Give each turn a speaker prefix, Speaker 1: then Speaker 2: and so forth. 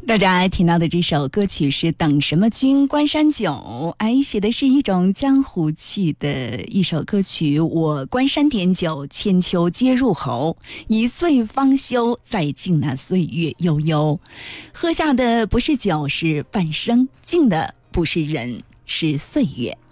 Speaker 1: 大家听到的这首歌曲是《等什么君关山酒》，写的是一种江湖气的一首歌曲。我关山点酒，千秋皆入喉，一醉方休，再敬那岁月悠悠。喝下的不是酒，是半生；敬的不是人，是岁月。